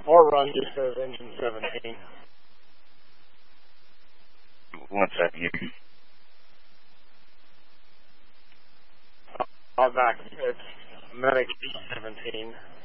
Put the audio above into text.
Or run just says engine 17. One second here. Back. It's Medic 17.